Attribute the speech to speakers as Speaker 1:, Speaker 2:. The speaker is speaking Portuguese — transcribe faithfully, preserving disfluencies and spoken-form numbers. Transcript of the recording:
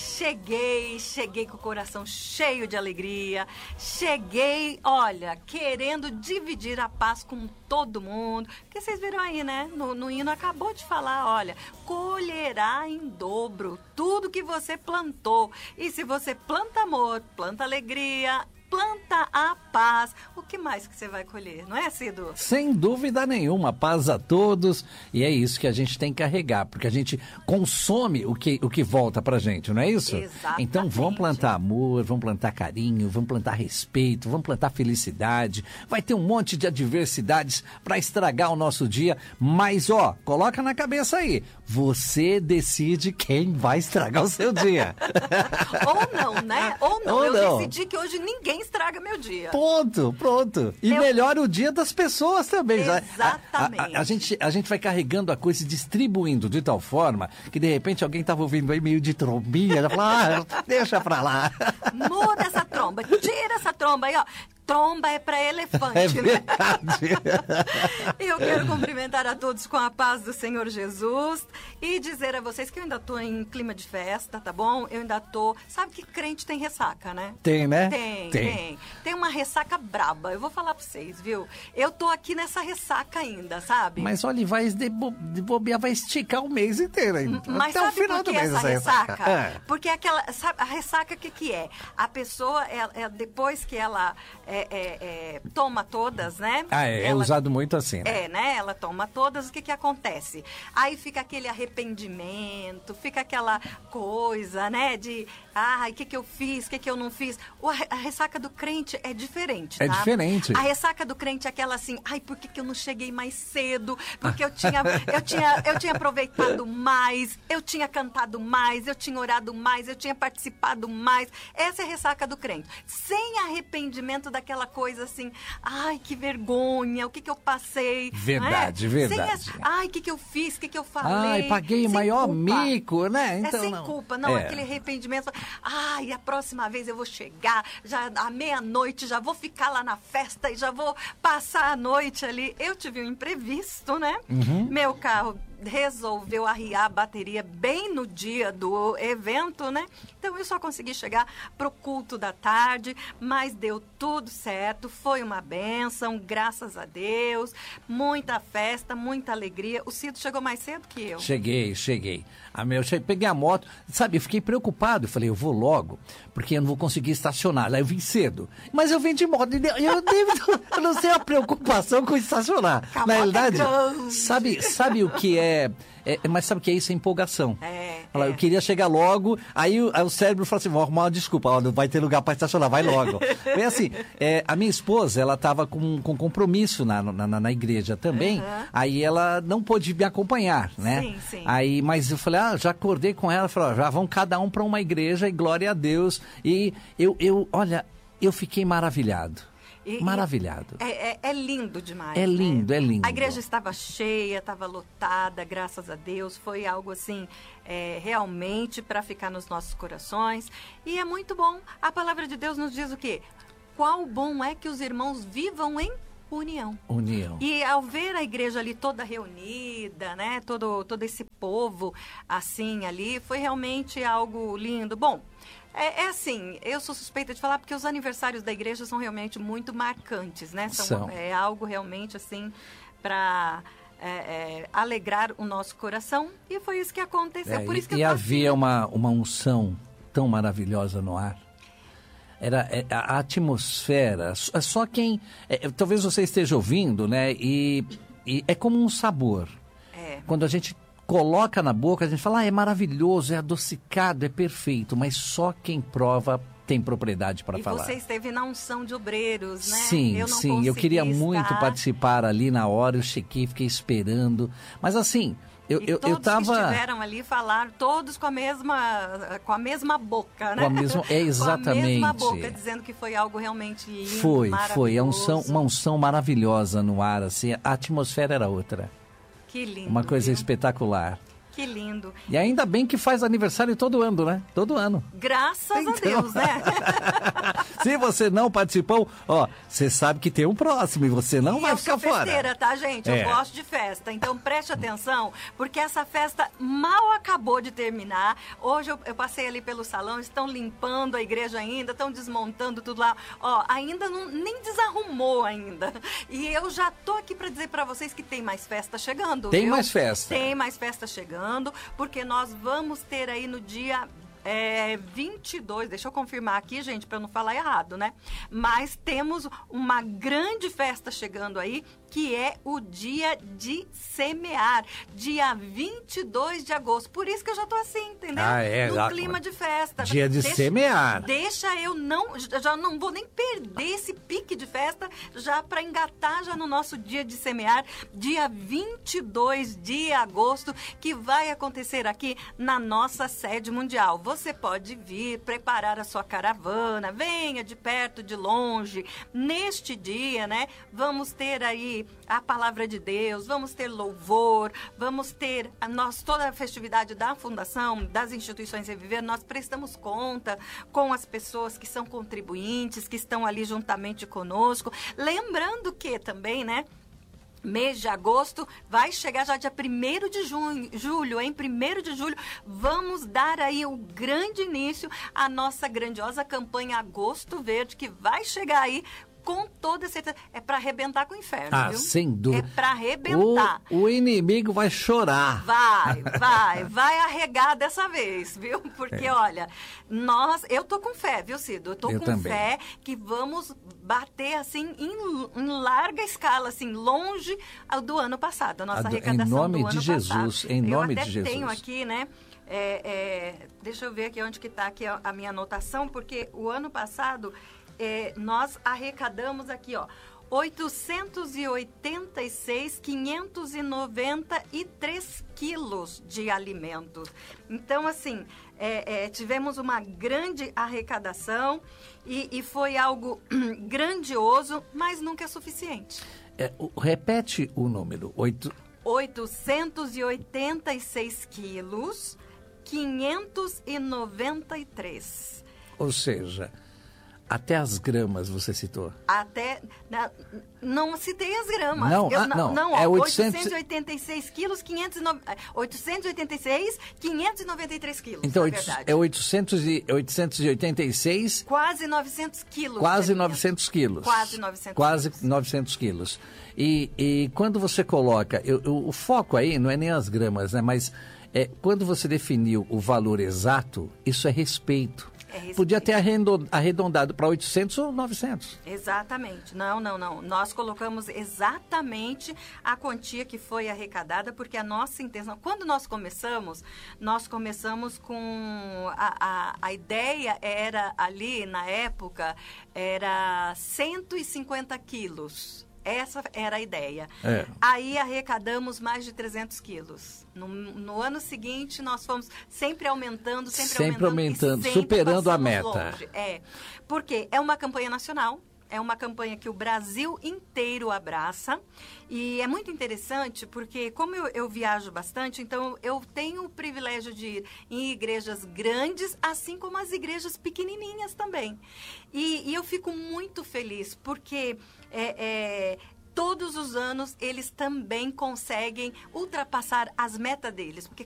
Speaker 1: cheguei, cheguei com o coração cheio de alegria, cheguei, olha, querendo dividir a paz com todo mundo, porque vocês viram aí, né, no, no hino acabou de falar, olha, colherá em dobro tudo que você plantou, e se você planta amor, planta alegria, planta a paz, o que mais que você vai colher, não é, Cido?
Speaker 2: Sem dúvida nenhuma, paz a todos, e é isso que a gente tem que carregar, porque a gente consome o que, o que volta pra gente, não é isso?
Speaker 1: Exatamente.
Speaker 2: Então vamos plantar amor, vamos plantar carinho, vamos plantar respeito, vamos plantar felicidade, vai ter um monte de adversidades para estragar o nosso dia, mas ó, coloca na cabeça aí, você decide quem vai estragar o seu dia.
Speaker 1: Ou não, né? Ou não,
Speaker 2: Ou
Speaker 1: eu
Speaker 2: não.
Speaker 1: decidi que hoje ninguém estraga meu dia.
Speaker 2: Ponto, pronto. E
Speaker 1: Eu-
Speaker 2: melhora o dia das pessoas também. já.
Speaker 1: Exatamente.
Speaker 2: A, a- a gente, a gente vai carregando a coisa e distribuindo de tal forma que de repente alguém estava ouvindo aí meio de trombinha, já fala, ah, deixa pra lá.
Speaker 1: Muda essa tromba, tira essa tromba aí, ó. Tromba é pra elefante,
Speaker 2: É
Speaker 1: né?
Speaker 2: verdade.
Speaker 1: Eu quero cumprimentar a todos com a paz do Senhor Jesus e dizer a vocês que eu ainda tô em clima de festa, tá bom? Eu ainda tô... Sabe que crente tem ressaca, né?
Speaker 2: Tem, né?
Speaker 1: Tem,
Speaker 2: Tem.
Speaker 1: tem. Tem uma ressaca braba. Eu vou falar pra vocês, viu? Eu tô aqui nessa ressaca ainda, sabe?
Speaker 2: Mas olha, vai de, bo, de bobear, vai esticar o mês inteiro ainda.
Speaker 1: Mas
Speaker 2: Até o
Speaker 1: sabe
Speaker 2: final
Speaker 1: por
Speaker 2: do
Speaker 1: que
Speaker 2: mês
Speaker 1: essa ressaca?
Speaker 2: É.
Speaker 1: Porque aquela, sabe, a ressaca o que que é? A pessoa, ela, ela- depois que ela é, é, é, toma todas, né?
Speaker 2: Ah, é, é
Speaker 1: Ela-
Speaker 2: usado muito assim, né?
Speaker 1: É, né? Ela toma todas, o que que acontece? Aí fica aquele arrependimento, fica aquela coisa, né? De, ai, o que que eu fiz, o que que eu não fiz? O, a, a ressaca do crente é diferente, tá?
Speaker 2: É diferente.
Speaker 1: A ressaca do crente é aquela assim, ai, por que que eu não cheguei mais cedo? Porque eu tinha, eu tinha, eu tinha aproveitado mais, eu tinha cantado mais, eu tinha orado mais, eu tinha participado mais. Essa é a ressaca do crente. Sem arrependimento daquela coisa assim, ai, que vergonha, o que que eu passei?
Speaker 2: Verdade,
Speaker 1: não é?
Speaker 2: verdade.
Speaker 1: Sem essa- ai, o que que eu fiz, o que que eu falei?
Speaker 2: Ai, paguei o
Speaker 1: Sem
Speaker 2: maior
Speaker 1: culpa.
Speaker 2: mico, né?
Speaker 1: É
Speaker 2: Então,
Speaker 1: sem
Speaker 2: não.
Speaker 1: culpa, não,
Speaker 2: É.
Speaker 1: aquele arrependimento. Ai, a próxima vez eu vou chegar, já à meia-noite, já vou ficar lá na festa e já vou passar a noite ali. Eu tive um imprevisto, né?
Speaker 2: Uhum.
Speaker 1: Meu carro resolveu arriar a bateria bem no dia do evento, né? Então eu só consegui chegar pro culto da tarde, mas deu tudo certo, foi uma bênção, graças a Deus, muita festa, muita alegria. O Cido chegou mais cedo que eu.
Speaker 2: Cheguei, cheguei. A meu, cheguei, peguei a moto, sabe, eu fiquei preocupado. Eu falei, eu vou logo, porque eu não vou conseguir estacionar. Lá eu vim cedo. Mas eu vim de moto. e Eu, devo, eu não sei a preocupação com estacionar.
Speaker 1: A
Speaker 2: Na
Speaker 1: moto é
Speaker 2: realidade,
Speaker 1: grande.
Speaker 2: sabe, sabe o que é, é. Mas sabe o que é isso? É empolgação.
Speaker 1: É,
Speaker 2: Olha lá,
Speaker 1: é.
Speaker 2: Eu queria chegar logo, aí o, aí o cérebro falou assim, vou arrumar uma desculpa, ó, não vai ter lugar para estacionar, vai logo. Bem assim, é, a minha esposa, ela estava com, com compromisso na, na, na igreja também,
Speaker 1: Uhum.
Speaker 2: aí ela não pôde me acompanhar, né?
Speaker 1: Sim, sim.
Speaker 2: Aí, mas eu falei, ah, já acordei com ela, falei, ó, já vão cada um para uma igreja e glória a Deus. E eu, eu olha, eu fiquei maravilhado.
Speaker 1: E- e
Speaker 2: Maravilhado.
Speaker 1: É, é- é lindo demais.
Speaker 2: É lindo,
Speaker 1: né?
Speaker 2: é lindo.
Speaker 1: A igreja estava cheia, estava lotada, graças a Deus. Foi algo assim, é, realmente para ficar nos nossos corações. E é muito bom. A palavra de Deus nos diz o quê? Qual bom é que os irmãos vivam em união.
Speaker 2: União.
Speaker 1: E ao ver a igreja ali toda reunida, né, todo, todo esse povo assim ali, foi realmente algo lindo. Bom, é, é assim, eu sou suspeita de falar porque os aniversários da igreja são realmente muito marcantes, né?
Speaker 2: São.
Speaker 1: É algo realmente assim para alegrar o nosso coração e foi isso que aconteceu.
Speaker 2: É,
Speaker 1: Por isso que
Speaker 2: e
Speaker 1: eu tô
Speaker 2: havia
Speaker 1: assim.
Speaker 2: uma, uma unção tão maravilhosa no ar. Era é, a atmosfera, só só quem... é, talvez você esteja ouvindo, né? E, e é como um sabor.
Speaker 1: É.
Speaker 2: Quando a gente coloca na boca, a gente fala, ah, é maravilhoso, é adocicado, é perfeito. Mas só quem prova tem propriedade para
Speaker 1: E
Speaker 2: falar.
Speaker 1: você esteve na unção de obreiros, né?
Speaker 2: Sim,
Speaker 1: eu não
Speaker 2: sim, eu
Speaker 1: consegui
Speaker 2: queria muito
Speaker 1: estar.
Speaker 2: participar ali na hora, eu chequei, fiquei esperando. Mas assim, eu,
Speaker 1: E
Speaker 2: eu,
Speaker 1: todos
Speaker 2: eu tava...
Speaker 1: que estiveram ali falaram, todos com a mesma, com a mesma boca, né?
Speaker 2: Com a mesma- é, exatamente.
Speaker 1: Com a mesma boca, dizendo que foi algo realmente lindo,
Speaker 2: Foi, foi. É
Speaker 1: maravilhoso.
Speaker 2: unção, uma unção maravilhosa no ar, assim. A atmosfera era outra.
Speaker 1: Que lindo,
Speaker 2: Uma coisa
Speaker 1: viu?
Speaker 2: espetacular.
Speaker 1: Que lindo.
Speaker 2: E ainda bem que faz aniversário todo ano, né? Todo ano.
Speaker 1: Graças
Speaker 2: Então.
Speaker 1: a Deus, né?
Speaker 2: Se você não participou, ó, você sabe que tem um próximo e você não
Speaker 1: e
Speaker 2: vai
Speaker 1: eu
Speaker 2: ficar
Speaker 1: sou
Speaker 2: fora.
Speaker 1: festeira, tá, gente?
Speaker 2: É.
Speaker 1: Eu gosto de festa. Então preste atenção, porque essa festa mal acabou de terminar. Hoje eu, eu passei ali pelo salão, estão limpando a igreja ainda, estão desmontando tudo lá. Ó, ainda não, nem desarrumou ainda. E eu já tô aqui para dizer para vocês que tem mais festa chegando.
Speaker 2: Tem
Speaker 1: viu?
Speaker 2: mais festa.
Speaker 1: Tem mais festa chegando, porque nós vamos ter aí no dia é, vinte e dois, deixa eu confirmar aqui, gente, para não falar errado, né? Mas temos uma grande festa chegando aí, que é o dia de semear, dia vinte e dois de agosto. Por isso que eu já tô assim, entendeu?
Speaker 2: Ah, é.
Speaker 1: No
Speaker 2: Já,
Speaker 1: clima de festa.
Speaker 2: Dia de
Speaker 1: deixa,
Speaker 2: semear.
Speaker 1: Deixa eu não, já não vou nem perder esse pique de festa, já para engatar já no nosso dia de semear, dia vinte e dois de agosto, que vai acontecer aqui na nossa sede mundial. Você pode vir, preparar a sua caravana, venha de perto, de longe. Neste dia, né, vamos ter aí a palavra de Deus, vamos ter louvor, vamos ter a nós, toda a festividade da Fundação, das instituições Reviver, nós prestamos conta com as pessoas que são contribuintes, que estão ali juntamente conosco. Lembrando que também, né, mês de agosto, vai chegar já dia primeiro de junho, julho, em primeiro de julho, vamos dar aí o grande início à nossa grandiosa campanha Agosto Verde, que vai chegar aí com toda certeza. É para arrebentar com o inferno,
Speaker 2: ah,
Speaker 1: viu?
Speaker 2: Sem dúvida.
Speaker 1: É para arrebentar.
Speaker 2: O, o inimigo vai chorar.
Speaker 1: Vai, vai, vai arregar dessa vez, viu? Porque, é. olha, nós, eu tô com fé, viu, Cido? Eu tô
Speaker 2: eu
Speaker 1: com
Speaker 2: também.
Speaker 1: fé que vamos bater, assim, em, em larga escala, assim, longe do ano passado, a nossa a do, arrecadação
Speaker 2: do ano passado. Em nome de Jesus, em nome de Jesus.
Speaker 1: Eu até tenho aqui, né? É, é, deixa eu ver aqui onde que tá aqui a, a minha anotação, porque o ano passado... É, nós arrecadamos aqui, ó, oitocentos e oitenta e seis mil quinhentos e noventa e três quilos de alimentos. Então, assim, é, é, tivemos uma grande arrecadação e, e foi algo grandioso, mas nunca é suficiente.
Speaker 2: É, o, repete o número. Oito...
Speaker 1: oitocentos e oitenta e seis quilos, quinhentos e noventa e três.
Speaker 2: Ou seja... Até as gramas você citou.
Speaker 1: Até... Não, não citei as gramas.
Speaker 2: Não,
Speaker 1: Eu,
Speaker 2: ah, não.
Speaker 1: não
Speaker 2: é
Speaker 1: ó,
Speaker 2: oitocentos...
Speaker 1: oitocentos e oitenta e seis quilos, quinhentos e nove... oitocentos e oitenta e seis, quinhentos e noventa e três quilos,
Speaker 2: então,
Speaker 1: na verdade.
Speaker 2: É oitocentos e, oitocentos e oitenta e seis...
Speaker 1: Quase novecentos quilos.
Speaker 2: Quase novecentos quilos.
Speaker 1: Quase novecentos
Speaker 2: Quase
Speaker 1: quilos.
Speaker 2: novecentos quilos. E, e quando você coloca... Eu, eu, o foco aí não é nem as gramas, né? Mas é, quando você definiu o valor exato, isso é respeito. É Podia ter arredondado para oitocentos ou novecentos.
Speaker 1: Exatamente. Não, não, não. Nós colocamos exatamente a quantia que foi arrecadada, porque a nossa intenção... Quando nós começamos, nós começamos com... A, a, a ideia era ali, na época, era cento e cinquenta quilos. Essa era a ideia.
Speaker 2: É.
Speaker 1: Aí arrecadamos mais de trezentos quilos. No, no ano seguinte, nós fomos sempre aumentando, sempre,
Speaker 2: sempre aumentando,
Speaker 1: aumentando sempre
Speaker 2: superando a meta.
Speaker 1: Longe. É, porque é uma campanha nacional, é uma campanha que o Brasil inteiro abraça. E é muito interessante porque, como eu, eu viajo bastante, então eu tenho o privilégio de ir em igrejas grandes, assim como as igrejas pequenininhas também. E, e eu fico muito feliz porque... É, é, todos os anos eles também conseguem ultrapassar as metas deles, porque